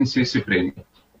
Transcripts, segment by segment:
esse prêmio.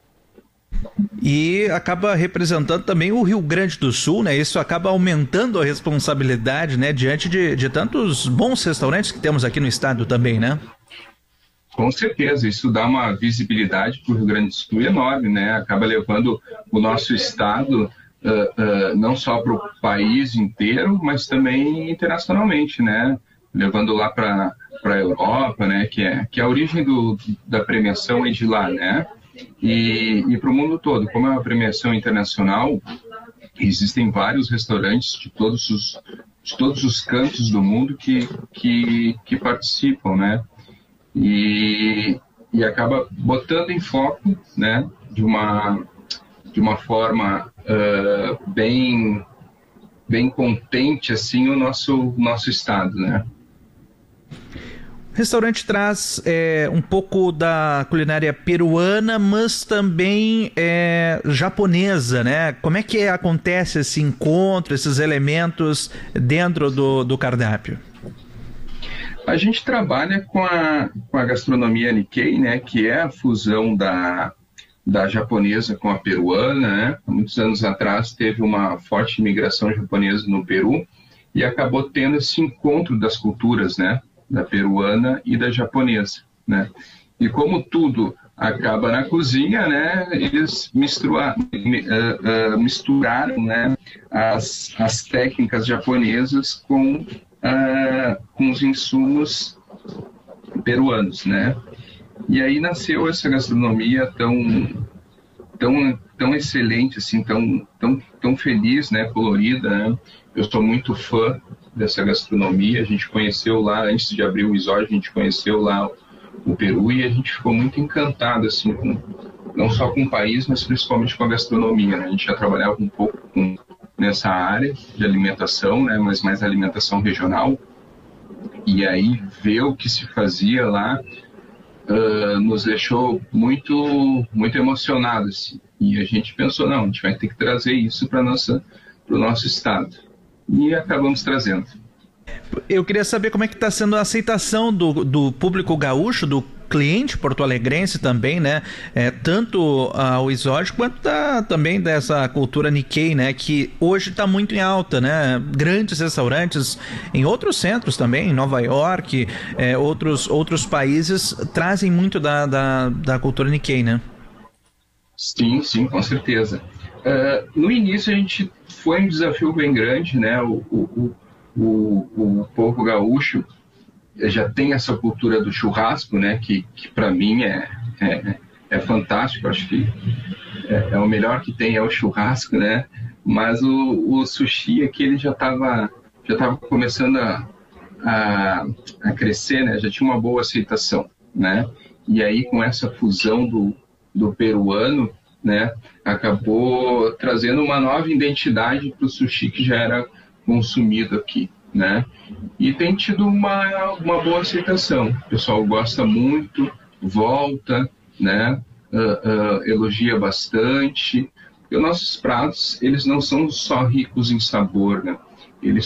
E acaba representando também o Rio Grande do Sul, né? Isso acaba aumentando a responsabilidade, né? Diante de tantos bons restaurantes que temos aqui no estado também, né? Com certeza, isso dá uma visibilidade para o Rio Grande do Sul enorme, né? Acaba levando o nosso estado não só para o país inteiro, mas também internacionalmente, né? Levando lá para a Europa, né? Que é a origem da premiação é de lá, né? E para o mundo todo, como é uma premiação internacional, existem vários restaurantes de todos os cantos do mundo que participam, né? E acaba botando em foco, né? De uma forma bem contente assim o nosso estado, né? O restaurante traz um pouco da culinária peruana, mas também japonesa, né? Como é que acontece esse encontro, esses elementos dentro do cardápio? A gente trabalha com a gastronomia Nikkei, né? Que é a fusão da japonesa com a peruana, né? Há muitos anos atrás teve uma forte imigração japonesa no Peru e acabou tendo esse encontro das culturas, né? Da peruana e da japonesa, né? E como tudo acaba na cozinha, né? Eles misturaram, né? As técnicas japonesas com os insumos peruanos, né? E aí nasceu essa gastronomia tão excelente, assim, tão feliz, né? Colorida, né? Eu sou muito fã dessa gastronomia. A gente conheceu lá, antes de abrir o Isódio, a gente conheceu lá o Peru e a gente ficou muito encantado, assim, não só com o país, mas principalmente com a gastronomia, né? A gente já trabalhava um pouco nessa área de alimentação, né? Mas mais alimentação regional. E aí ver o que se fazia lá nos deixou muito emocionados, assim. E a gente pensou, não, a gente vai ter que trazer isso para o nosso estado. E acabamos trazendo. Eu queria saber como é que está sendo a aceitação do público gaúcho, do cliente porto-alegrense também, né? Tanto o exótico quanto também dessa cultura Nikkei, né? Que hoje está muito em alta, né? Grandes restaurantes em outros centros também, em Nova York, outros países trazem muito da cultura Nikkei, né? Sim, com certeza. No início a gente foi um desafio bem grande, né? O povo gaúcho já tem essa cultura do churrasco, né? Que para mim é fantástico. Acho que é o melhor que tem, é o churrasco, né? Mas o sushi aqui ele já estava começando a crescer, né? Já tinha uma boa aceitação, né? E aí com essa fusão do peruano, né? Acabou trazendo uma nova identidade para o sushi que já era consumido aqui, né? E tem tido uma boa aceitação. O pessoal gosta muito, volta, né? Elogia bastante. E os nossos pratos, eles não são só ricos em sabor, né? Eles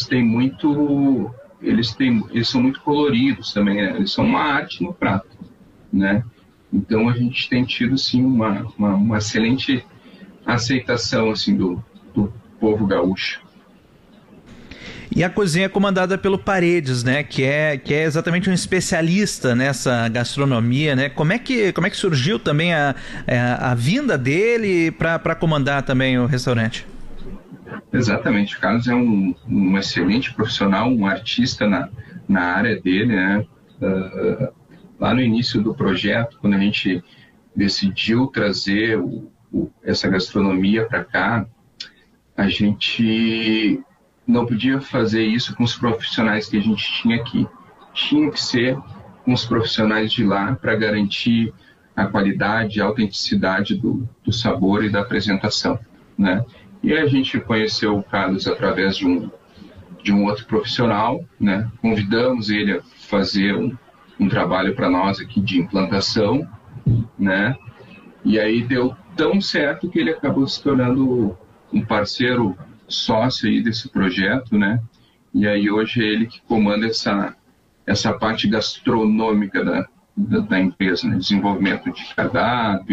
são muito coloridos também, né? Eles são uma arte no prato, né? Então a gente tem tido sim uma excelente aceitação assim do povo gaúcho. E a cozinha é comandada pelo Paredes, né? Que é exatamente um especialista nessa gastronomia, né? Como é que surgiu também a vinda dele para comandar também o restaurante? Exatamente, o Carlos é um excelente profissional, um artista na área dele, né? Lá no início do projeto, quando a gente decidiu trazer essa gastronomia para cá, a gente não podia fazer isso com os profissionais que a gente tinha aqui. Tinha que ser com os profissionais de lá para garantir a qualidade, a autenticidade do sabor e da apresentação, né? E a gente conheceu o Carlos através de um outro profissional, né? Convidamos ele a fazer um trabalho para nós aqui de implantação, né? E aí deu tão certo que ele acabou se tornando um parceiro sócio aí desse projeto, né? E aí hoje é ele que comanda essa parte gastronômica da empresa, né? Desenvolvimento de cardápio,